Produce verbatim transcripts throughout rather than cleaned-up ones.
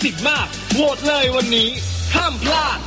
สิทธิ์มากโหวตเลยวันนี้ห้ามพลาด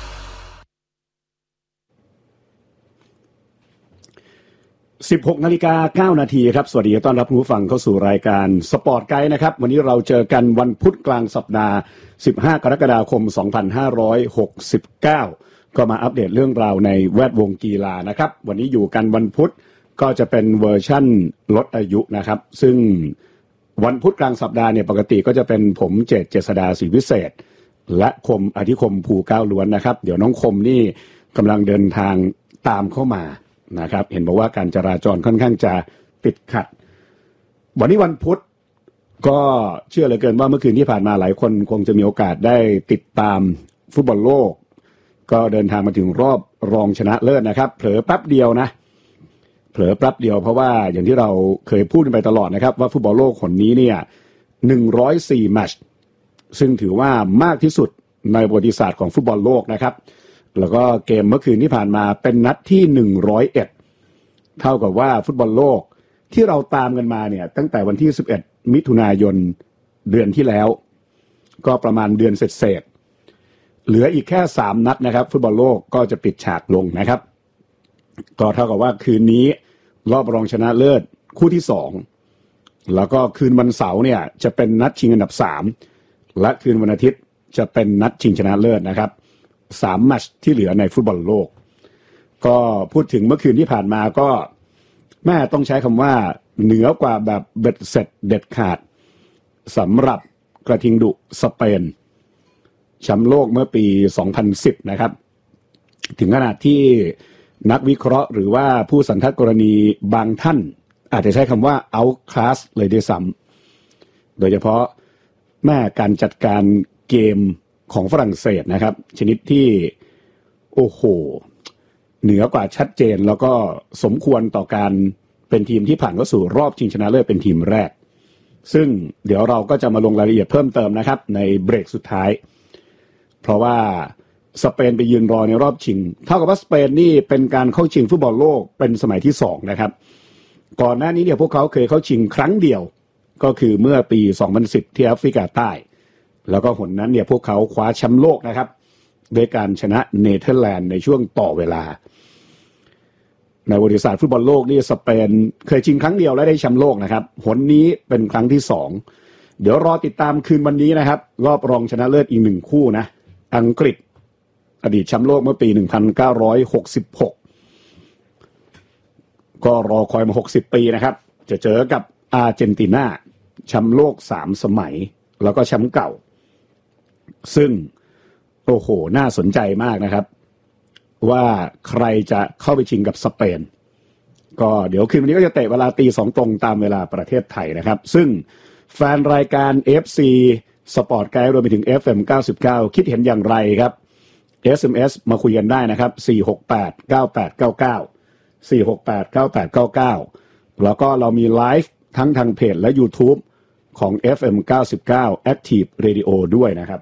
สิบหกนาฬิกาเก้านาทีครับสวัสดีต้อนรับผู้ฟังเข้าสู่รายการสปอร์ตไกด์นะครับวันนี้เราเจอกันวันพุธกลางสัปดาห์สิบห้ากรกฎาคมสองพันห้าร้อยหกสิบเก้าก็มาอัปเดตเรื่องราวในแวดวงกีฬานะครับวันนี้อยู่กันวันพุธก็จะเป็นเวอร์ชั่นลดอายุนะครับซึ่งวันพุธกลางสัปดาห์เนี่ยปกติก็จะเป็นผมเจตเจษฎาศรีวิเศษและคมอธิคมภูเก้าล้วนนะครับเดี๋ยวน้องคมนี่กำลังเดินทางตามเข้ามานะครับเห็นบอกว่าการจราจรค่อนข้างจะติดขัดวันนี้วันพุธก็เชื่อเหลือเกินว่าเมื่อคืนที่ผ่านมาหลายคนคงจะมีโอกาสได้ติดตามฟุตบอลโลกก็เดินทางมาถึงรอบรองชนะเลิศนะครับเผลอแป๊บเดียวนะเผลอแป๊บเดียวเพราะว่าอย่างที่เราเคยพูดกันไปตลอดนะครับว่าฟุตบอลโลกคนนี้เนี่ยหนึ่งร้อยสี่แมตช์ซึ่งถือว่ามากที่สุดในประวัติศาสตร์ของฟุตบอลโลกนะครับแล้วก็เกมเมื่อคืนที่ผ่านมาเป็นนัดที่หนึ่งร้อยเอ็ดเท่ากับว่าฟุตบอลโลกที่เราตามกันมาเนี่ยตั้งแต่วันที่สิบเอ็ดมิถุนายนเดือนที่แล้วก็ประมาณเดือนเศษๆเหลืออีกแค่สามนัดนะครับฟุตบอลโลกก็จะปิดฉากลงนะครับก็เท่ากับว่าคืนนี้รอบรองชนะเลิศคู่ที่สองแล้วก็คืนวันเสาร์เนี่ยจะเป็นนัดชิงอันดับสามและคืนวันอาทิตย์จะเป็นนัดชิงชนะเลิศนะครับสามแมตช์ที่เหลือในฟุตบอลโลกก็พูดถึงเมื่อคืนที่ผ่านมาก็แม่ต้องใช้คำว่าเหนือกว่าแบบเบ็ดเสร็จเด็ดขาดสำหรับกระทิงดุสเปนแชมป์โลกเมื่อปีสองพันสิบนะครับถึงขนาดที่นักวิเคราะห์หรือว่าผู้สันทัดกรณีบางท่านอาจจะใช้คำว่า outclass เลยด้วยซ้ำโดยเฉพาะแม่การจัดการเกมของฝรั่งเศสนะครับชนิดที่โอ้โหเหนือกว่าชัดเจนแล้วก็สมควรต่อการเป็นทีมที่ผ่านเข้าสู่รอบชิงชนะเลิศเป็นทีมแรกซึ่งเดี๋ยวเราก็จะมาลงรายละเอียดเพิ่มเติมนะครับในเบรกสุดท้ายเพราะว่าสเปนไปยืนรอในรอบชิงเท่ากับว่าสเปนนี่เป็นการเข้าชิงฟุตบอลโลกเป็นสมัยที่สองนะครับก่อนหน้านี้เนี่ยพวกเขาเคยเข้าชิงครั้งเดียวก็คือเมื่อปีสองพันสิบที่แอฟริกาใต้แล้วก็หนนั้นเนี่ยพวกเขาคว้าแชมป์โลกนะครับโดยการชนะเนเธอร์แลนด์ในช่วงต่อเวลาในประวัติศาสตร์ฟุตบอลโลกนี่สเปนเคยชิงครั้งเดียวและได้แชมป์โลกนะครับหนนี้เป็นครั้งที่สองเดี๋ยวรอติดตามคืนวันนี้นะครับรอบรองชนะเลิศอีกหนึ่งคู่นะอังกฤษอดีตแชมป์โลกเมื่อปีหนึ่งพันเก้าร้อยหกสิบหกก็รอคอยมาหกสิบปีนะครับจะเจอกับอาร์เจนตินาแชมป์โลกสามสมัยแล้วก็แชมป์เก่าซึ่งโอ้โหน่าสนใจมากนะครับว่าใครจะเข้าไปชิงกับสเปนก็เดี๋ยวคืนวันนี้ก็จะเตะเวลาตีสองตรงตามเวลาประเทศไทยนะครับซึ่งแฟนรายการ เอฟ ซี Sport Guide รวมไปถึง เอฟ เอ็ม เก้าสิบเก้าคิดเห็นอย่างไรครับ เอส เอ็ม เอส มาคุยกันได้นะครับสี่หกแปด เก้าแปดเก้าเก้า สี่หกแปด เก้าแปดเก้าเก้าแล้วก็เรามีไลฟ์ทั้งทางเพจและ YouTube ของ เอฟ เอ็ม เก้าสิบเก้า Active Radio ด้วยนะครับ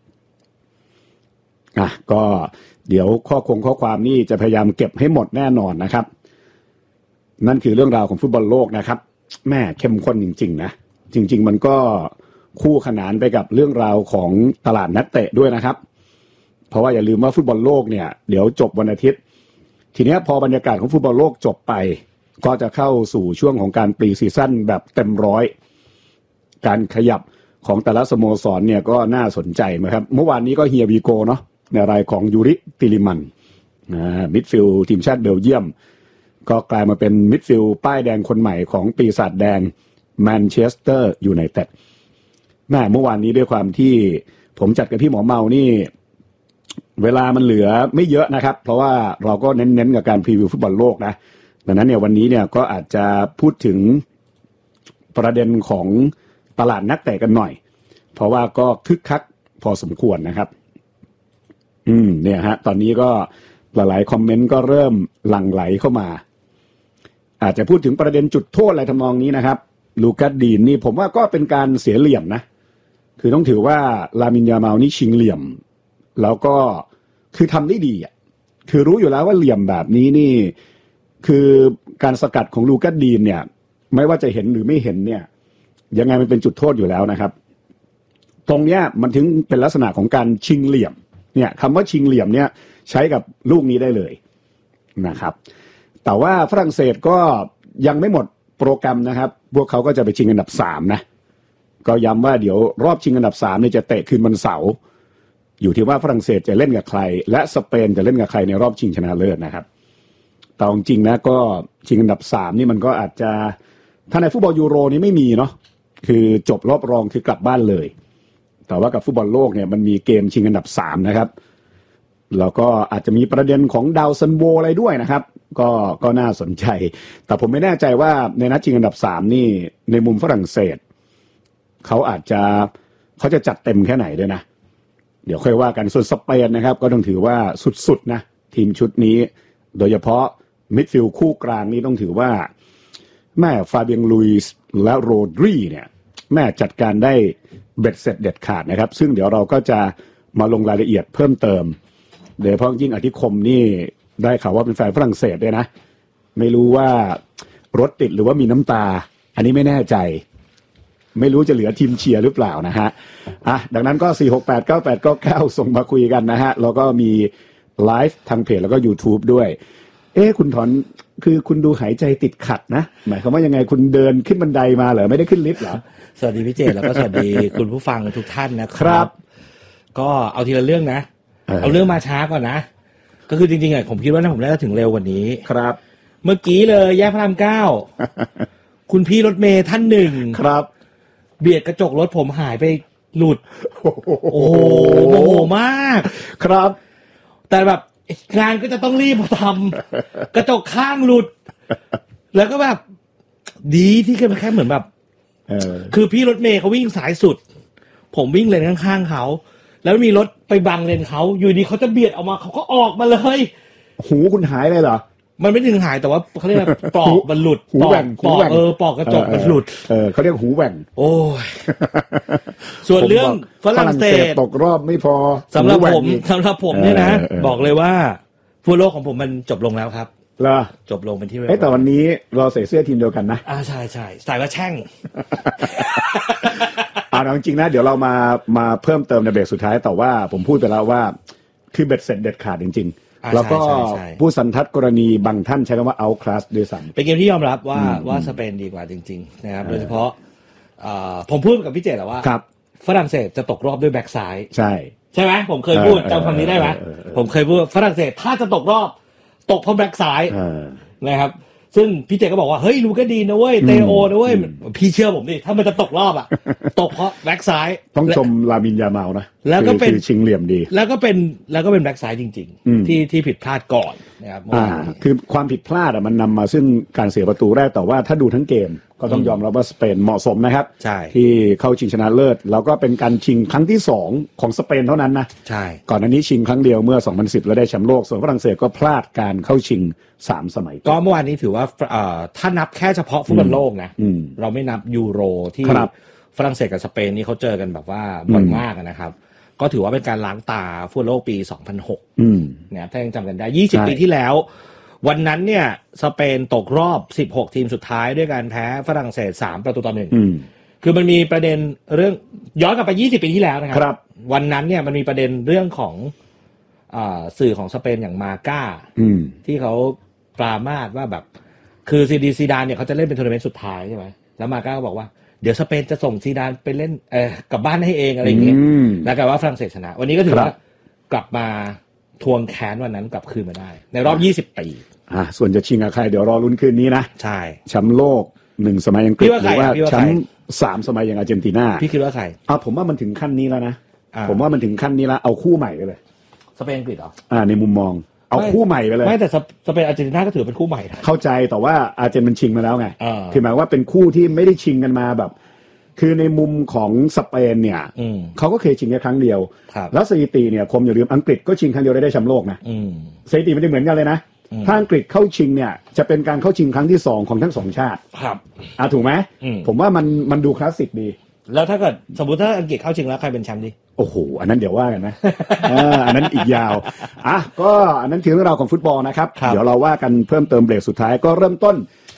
อ่ะก็เดี๋ยวข้อคงข้อความนี่จะพยายามเก็บให้หมดแน่นอนนะครับนั่นคือเรื่องราวของฟุตบอลโลกนะครับแม่เข้มข้นจริงๆนะจริงๆมันก็คู่ขนานไปกับเรื่องราวของตลาดนักเตะด้วยนะครับเพราะว่าอย่าลืมว่าฟุตบอลโลกเนี่ยเดี๋ยวจบวันอาทิตย์ทีนี้พอบรรยากาศของฟุตบอลโลกจบไปก็จะเข้าสู่ช่วงของการปรีซีซั่นแบบเต็มร้อยการขยับของแต่ละสโมสรเนี่ยก็น่าสนใจนะครับเมื่อวานนี้ก็เฮียวีโกเนาะในรายของยูริติลิมันนะมิดฟิลด์ทีมชาติเบลเยียมก็กลายมาเป็นมิดฟิลด์ป้ายแดงคนใหม่ของปีศาจแดงแมนเชสเตอร์ยูไนเต็ดแม่เมื่อวานนี้ด้วยความที่ผมจัดกับพี่หมอเมานี่เวลามันเหลือไม่เยอะนะครับเพราะว่าเราก็เน้นๆกับการพรีวิวฟุตบอลโลกนะดังนั้นเนี่ยวันนี้เนี่ยก็อาจจะพูดถึงประเด็นของตลาดนักเตะกันหน่อยเพราะว่าก็คึกคักพอสมควรนะครับอืมเนี่ยฮะตอนนี้ก็หลายๆคอมเมนต์ก็เริ่มหลั่งไหลเข้ามาอาจจะพูดถึงประเด็นจุดโทษอะไรทำนองนี้นะครับลูกัสดีนนี่ผมว่าก็เป็นการเสียเหลี่ยมนะคือต้องถือว่าลามินยามาลนี่ชิงเหลี่ยมแล้วก็คือทำได้ดีอ่ะคือรู้อยู่แล้วว่าเหลี่ยมแบบนี้นี่คือการสกัดของลูกัสดีนเนี่ยไม่ว่าจะเห็นหรือไม่เห็นเนี่ยยังไงมันเป็นจุดโทษอยู่แล้วนะครับตรงเนี้ยมันถึงเป็นลักษณะของการชิงเหลี่ยมเนี่ยคำว่าชิงเหลี่ยมเนี่ยใช้กับลูกนี้ได้เลยนะครับแต่ว่าฝรั่งเศสก็ยังไม่หมดโปรแกรมนะครับพวกเขาก็จะไปชิงอันดับสามนะก็ย้ำว่าเดี๋ยวรอบชิงอันดับสามเนี่ยจะเตะคืนวันเสาร์อยู่ที่ว่าฝรั่งเศสจะเล่นกับใครและสเปนจะเล่นกับใครในรอบชิงชนะเลิศนะครับแต่จริงๆนะก็ชิงอันดับสามนี่มันก็อาจจะถ้าในฟุตบอลยูโรนี้ไม่มีเนาะคือจบรอบรองคือกลับบ้านเลยแต่ว่ากับฟุตบอลโลกเนี่ยมันมีเกมชิงอันดับสามนะครับแล้วก็อาจจะมีประเด็นของดาวซันโวอะไรด้วยนะครับก็ก็น่าสนใจแต่ผมไม่แน่ใจว่าในนัดชิงอันดับสามนี่ในมุมฝรั่งเศสเขาอาจจะเขาจะจัดเต็มแค่ไหนด้วยนะเดี๋ยวค่อยว่ากันส่วนสเปนนะครับก็ต้องถือว่าสุดๆนะทีมชุดนี้โดยเฉพาะมิดฟิลด์คู่กลางนี่ต้องถือว่าแม่ฟาเบียงลุยส์และโรดรีเนี่ยแม่จัดการได้เบ็ดเสร็จเด็ดขาดนะครับซึ่งเดี๋ยวเราก็จะมาลงรายละเอียดเพิ่มเติมโดยเฉพาะยิ่งอธิคมนี่ได้ข่าวว่าเป็นแฟนฝรั่งเศสด้วยนะไม่รู้ว่ารถติดหรือว่ามีน้ำตาอันนี้ไม่แน่ใจไม่รู้จะเหลือทีมเชียร์หรือเปล่านะฮะอ่ะดังนั้นก็สี่ หก แปด เก้า แปด เก้า เก้าส่งมาคุยกันนะฮะแล้วก็มีไลฟ์ทางเพจแล้วก็ YouTube ด้วยเอ๊ะคุณถอนคือคุณดูหายใจติดขัดนะหมายความว่ายังไงคุณเดินขึ้นบันไดมาเหรอไม่ได้ขึ้นลิฟต์เหรอสวัสดีพี่เจแล้วก็สวัสดีคุณผู้ฟังทุกท่านนะครับก็เอาทีละเรื่องนะเอาเรื่องมาช้าก่อนนะก็คือจริงๆอ่ะผมคิดว่านะผมน่าจะถึงเร็วกว่านี้ครับเมื่อกี้เลยแยกพระรามเก้าคุณพี่รถเมย์ท่านหนึ่งครับเบียดกระจกรถผมหายไปหลุดโอ้โหโมโหมากครับแต่แบบงานก็จะต้องรีบมาทำกระจกข้างหลุดแล้วก็แบบดีที่แค่แค่เหมือนแบบคือพี่รถเมย์เขาวิ่งสายสุดผมวิ่งเลนข้างๆเขาแล้วมีรถไปบังเลนเขาอยู่ดีเขาจะเบียดออกมาเขาก็ออกมาเลยหูคุณหายเลยเหรอมันไม่ถึงหายแต่ว่าเขาเรียกว่าปลอกมันหลุดหูแหว่งปลอกเออปลอกกระจกมันหลุดเออเขาเรียกหูแหว่งโอ้ยส่วนเรื่องฝรั่งเศสตกรอบไม่พอสำหรับผมสำหรับผมเนี่ยนะบอกเลยว่าฟุตบอลโลกของผมมันจบลงแล้วครับเหรอจบลงเป็นที่เรียบร้อยเอ้แต่วันนี้เราใส่เสื้อทีมเดียวกันนะอ่าใช่ใช่ใส่ว่าแช่งอ่าจริงๆนะเดี๋ยวเรามามาเพิ่มเติมในเบรกสุดท้ายแต่ว่าผมพูดไปแล้วว่าคือเบ็ดเสร็จเด็ดขาดจริงๆแล้วก็ผู้สันทัดกรณีบางท่านใช้คำว่า out class ด้วยซ้ำเป็นเกมที่ยอมรับว่าว่าสเปนดีกว่าจริงๆนะครับโดยเฉพาะผมพูดกับพี่เจแล้วว่าฝรั่งเศสจะตกรอบด้วยแบ็กซ้ายใช่ใช่ไหมผมเคยพูดจำคำนี้ได้ไหมผมเคยพูดฝรั่งเศสถ้าจะตกรอบตกเพราะแบ็กซ้ายนะครับซึ่งพี่เจก็บอกว่าเฮ้ยลูก้าดีนะเว้ยเตโอนะเว้ยพี่เชื่อผมดิถ้ามันจะตกรอบอ่ะตกเพราะแบ็กซ้ายต้องชมลามินยาเมานะแล้วก็เป็นชิงเหลี่ยมดีแล้วก็เป็นแล้วก็เป็นแบ็กซ้ายจริงๆที่ที่ผิดพลาดก่อนนะครับอ่าคือความผิดพลาดอ่ะมันนำมาซึ่งการเสียประตูแรกแต่ว่าถ้าดูทั้งเกมก็ต้องยอมรับว่าสเปนเหมาะสมนะครับใช่ที่เข้าชิงชนะเลิศแล้วก็เป็นการชิงครั้งที่สองของสเปนเท่านั้นนะใช่ก่อนอันนี้ชิงครั้งเดียวเมื่อสองพันสิบแล้วได้แชมป์โลกส่วนฝรั่งเศสก็พลาดการเข้าชิงสามสมัยก็เมื่อวานนี้ถือว่าเอ่อถ้านับแค่เฉพาะฟุตบอลโลกนะเราไม่นับยูโรที่ฝรั่งเศสกับสเปนนี่เขาเจอกันแบบว่าบ่อยมากนะครับก็ถือว่าเป็นการล้างตาฟุตบอลโลกปีสองพันหกเนี่ยถ้ายังจำกันได้ยี่สิบปีที่แล้ววันนั้นเนี่ยสเปนตกรอบสิบหกทีมสุดท้ายด้วยการแพ้ฝรั่งเศสสามประตูต่อหนึ่งคือมันมีประเด็นเรื่องย้อนกลับไปยี่สิบปีที่แล้วนะครับวันนั้นเนี่ยมันมีประเด็นเรื่องของอ่าสื่อของสเปนอย่างมาก้าที่เขาปรามาสว่าแบบคือซีดีซีดานเนี่ยเขาจะเล่นเป็นทัวร์นาเมนต์สุดท้ายใช่ไหมแล้วมาก้าก็บอกว่าเดี๋ยวสเปนจะส่งซีดานไปเล่นเออกลับบ้านให้เองอะไรอย่างเงี้ยแล้วกลายว่าฝรั่งเศสชนะวันนี้ก็ถือว่ากลับมาทวงแค้นวันนั้นกลับคืนมาได้ในรอบยี่สิบปีอ่าส่วนจะชิงกับใครเดี๋ยวรอลุ้นคืนนี้นะใช่แชมป์โลกหนึ่งสมัยอังกฤษหรือว่าแชมป์สามสมัยอย่างอาร์เจนตินาพี่คิดว่าใครอ่าผมว่ามันถึงขั้นนี้แล้วนะผมว่ามันถึงขั้นนี้แล้วเอาคู่ใหม่ไปเลยสเปนอังกฤษเหรออ่าในมุมมองเอาคู่ใหม่ไปเลยไม่แต่สเปนอาร์เจนตินาก็ถือเป็นคู่ใหม่เข้าใจแต่ว่าอาร์เจนมันชิงมาแล้วไงคือหมายว่าเป็นคู่ที่ไม่ได้ชิงกันมาแบบคือในมุมของสเปนเนี่ยเขาก็เคยชิงแค่ครั้งเดียวแล้วสถิติเนี่ยผมอย่าลืมอังกฤษก็ชิงครั้งเดียวได้แชมป์โลกนะสถิติไม่ได้เหมือนกันเลยนะถ้าอังกฤษเข้าชิงเนี่ยจะเป็นการเข้าชิงครั้งที่สองของทั้งสองชาติครับอ่าถูกไหมผมว่ามันมันดูคลาสสิกดีแล้วถ้าเกิดสมมติถ้าอังกฤษเข้าชิงแล้วใครเป็นแชมป์ดิโอ้โหอันนั้นเดี๋ยวว่ากันนะอันนั้นอีกยาวอ่ะก็อันนั้นคือเรื่องราวของฟุตบอลนะครับเดี๋ยวเราว่ากันเพิ่มเติมเบรกสุดท้ายก็เริ่มต้น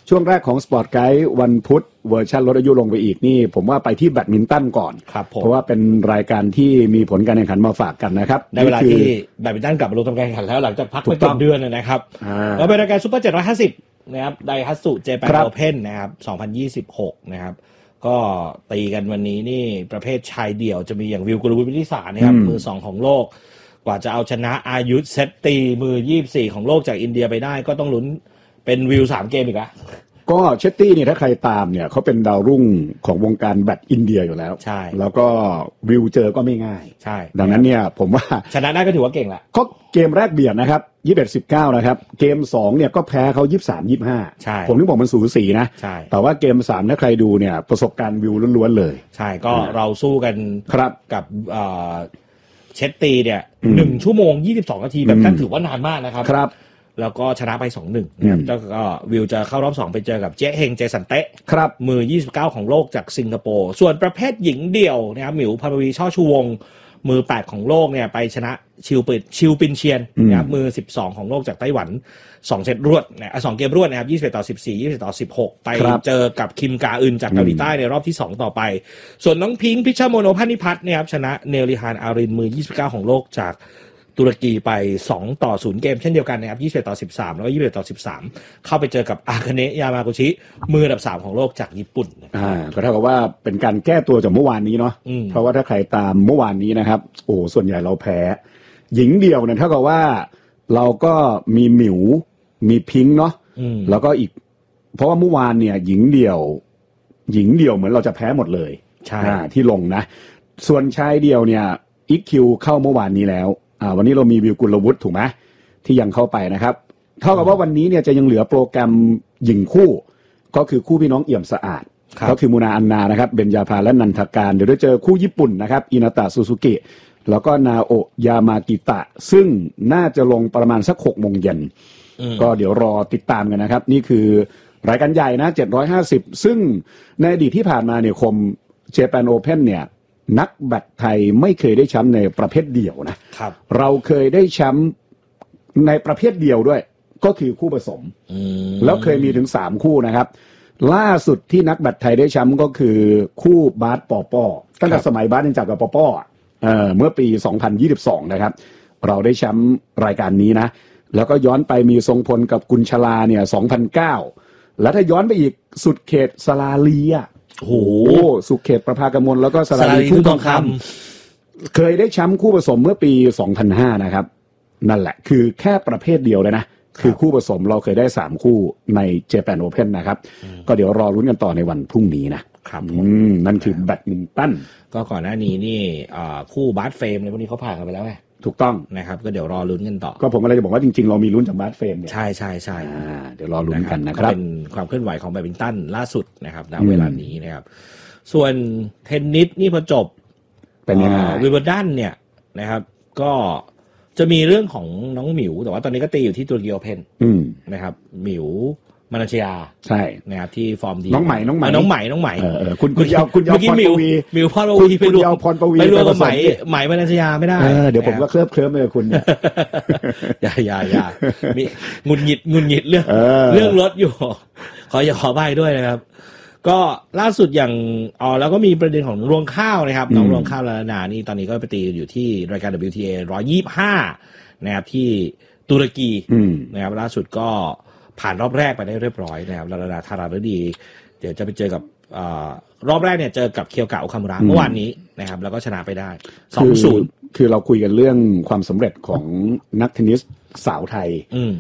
ช่วงแรกของสปอร์ตไกด์วันพุธเวอร์ชันลดอายุลงไปอีกนี่ผมว่าไปที่แบดมินตันก่อนเพราะว่าเป็นรายการที่มีผลการแข่งขันมาฝากกันนะครับในเวลาที่แบดมินตันกลับมาลงทำการแข่งขันแล้วหลังจากพักไปเป็นเดือนนะครับแล้วเป็นรายการซุปเปอร์เจ็ดร้อยห้าสิบนะครับไดฮัตสุเจแปนโอเพ่นนะครับสองพันยี่สิบหกนะครับก็ตีกันวันนี้นี่ประเภทชายเดี่ยวจะมีอย่างวิวกุลวุฒิวิทิสารนะครับมือสองของโลกกว่าจะเอาชนะอายุเซตตีมือยี่สิบสี่ของโลกจากอินเดียไปได้ก็ต้องลุ้นเป็นวิวสามเกมอีกแล้วก็เชตตี้เนี่ยถ้าใครตามเนี่ยเขาเป็นดาวรุ่งของวงการแบดอินเดียอยู่แล้วใช่แล้วก็วิวเจอก็ไม่ง่ายใช่ดังนั้นเนี่ยผมว่าชนะได้ก็ถือว่าเก่งละก็เกมแรกเบียดนะครับยี่สิบเอ็ด สิบเก้านะครับเกมสองเนี่ยก็แพ้เขายี่สิบสาม ยี่สิบห้าใช่ผมนึกบอกมันสูสีนะใช่แต่ว่าเกมสามถ้าใครดูเนี่ยประสบการณ์วิวล้วนๆเลยใช่ก็เราสู้กันครับกับเอ่อเชตตี้เนี่ยหนึ่งชั่วโมงยี่สิบสองนาทีแบบนั้นถือว่านานมากนะครับครับแล้วก็ชนะไป สองหนึ่ง นะครับแล้วก็วิวจะเข้ารอบสองไปเจอกับเจ๊เฮงเจสันเตะครับมือยี่สิบเก้าของโลกจากสิงคโปร์ส่วนประเภทหญิงเดี่ยวนะครับหมิวพาราวีช่อชูวงมือแปดของโลกเนี่ยไปชนะชิวปินชิวปินเชียนนะครับมือสิบสองของโลกจากไต้หวันสองเซตรวดนะสองเกมรวดนะครับยี่สิบเอ็ดต่อสิบสี่ ยี่สิบเอ็ดต่อสิบหกไปเจอกับคิมกาอึนจากเกาหลีใต้ในรอบที่สองต่อไปส่วนน้องพิงค์พิชโมโนพานิพัฒน์เนี่ยครับชนะเนลิฮานอารินมือยี่สิบเก้าของโลกจากตุรกีไปสองต่อศูนย์เกมเช่นเดียวกันนะครับยี่สิบเอ็ดต่อสิบสามแล้วก็ยี่สิบเอ็ดต่อสิบสามเข้าไปเจอกับอาคาเนะยามากุชิมืออันดับสามของโลกจากญี่ปุ่นอ่าก็เท่ากับว่าเป็นการแก้ตัวจากเมื่อวานนี้เนาะเพราะว่าถ้าใครตามเมื่อวานนี้นะครับโอ้ส่วนใหญ่เราแพ้หญิงเดี่ยวเนี่ยเท่ากับว่าเราก็มีหมิวมีพิงค์เนาะแล้วก็อีกเพราะว่าเมื่อวานเนี่ยหญิงเดี่ยวหญิงเดี่ยวเหมือนเราจะแพ้หมดเลยใช่ที่ลงนะส่วนชายเดี่ยวเนี่ยอีกคิวเข้าเมื่อวานนี้แล้วอ่าวันนี้เรามีวิวกุลวุฒิถูกไหมที่ยังเข้าไปนะครับเท่ากับว่าวันนี้เนี่ยจะยังเหลือโปรแกรมหญิงคู่ก็คือคู่พี่น้องเอี่ยมสะอาดก็คือมูนาอันนานะครับเบญญาภาและนันทการเดี๋ยวได้เจอคู่ญี่ปุ่นนะครับอินาตะซูซูกิแล้วก็นาโอะยามากิตะซึ่งน่าจะลงประมาณสักหกโมงเย็นก็เดี๋ยวรอติดตามกันนะครับนี่คือรายการใหญ่นะเจ็ดร้อยห้าสิบซึ่งในอดีตที่ผ่านมาเนี่ยคมเจแปนโอเพ่นเนี่ยนักแบดไทยไม่เคยได้แชมป์ในประเภทเดี่ยวนะครับเราเคยได้แชมป์ในประเภทเดี่ยวด้วยก็คือคู่ผสมแล้วเคยมีถึงสามคู่นะครับล่าสุดที่นักแบดไทยได้แชมป์ก็คือคู่บาสปอปอตั้งแต่สมัยบาสยังจับกับปอปอเอ่อเมื่อปีสองพันยี่สิบสองนะครับเราได้แชมป์รายการนี้นะแล้วก็ย้อนไปมีทรงพลกับกุญชลาเนี่ยสองพันเก้าแล้วถ้าย้อนไปอีกสุดเขตสลาลีอ่ะโอ้โหสุเขตประภากมลแล้วก็สลาลีทุ่งทองคำเคยได้แชมป์คู่ผสมเมื่อปีสองพันห้านะครับนั่นแหละคือแค่ประเภทเดียวเลยนะคือคู่ผสมเราเคยได้สามคู่ใน Japan Open นะครับก็เดี๋ยวรอลุ้นกันต่อในวันพรุ่งนี้นะครับนั่นคือแบดมินตันก็ก่อนหน้านี้นี่คู่บาสเฟรมในพวกนี้เขาผ่านกันไปแล้วไงถูกต้องนะครับก็เดี๋ยวรอลุ้นกันต่อก็ผมอะไรจะบอกว่าจริงๆเรามีลุ้นจากบาสเฟรมเนี่ยใช่ใช่ใช่เดี๋ยวรอลุ้นกันนะครับเป็นความเคลื่อนไหวของแบดมินตันล่าสุดนะครับณเวลานี้นะครับส่วนเทนนิสนี่พอจบเป็นยังไงวิมเบิลดันเนี่ยนะครับก็จะมีเรื่องของน้องหมิวแต่ว่าตอนนี้ก็ตีอยู่ที่ตุรกีโอเพ่นนะครับหมิวมานาเชียใช่นะครับที่ฟอร์มดีน้องใหม่น้องใหม่น้องใหม่น้องใหม่เออคุณคุณยาวคุณยาวพรปวีหมิวพรปวีคุณยาวพรปวีไปรวมกับใหม่ใหม่มานาเชียไม่ได้เดี๋ยวผมก็เคลิบเคลิ้มเลยคุณเนี่ยอย่าอย่าอย่ามีงุนหงิดงุนหงิดเรื่องเรื่องรถอยู่ขออย่าขอใบด้วยนะครับก็ล่าสุดอย่างอ๋อแล้วก็มีประเด็นของรวงข้าวนะครับน้องรวงข้าวลาลานานี่ตอนนี้ก็ไปตีอยู่ที่รายการ ดับเบิลยู ที เอ หนึ่งร้อยยี่สิบห้านะครับที่ตุรกีนะครับล่าสุดก็ผ่านรอบแรกไปได้เรียบร้อยนะครับลาลานาธาราฤดีเดี๋ยวจะไปเจอกับอ่ารอบแรกเนี่ยเจอกับเคียวกะโอคามุระเมื่อวานนี้นะครับแล้วก็ชนะไปได้ สองศูนย์คือเราคุยกันเรื่องความสำเร็จของนักเทนนิสสาวไทย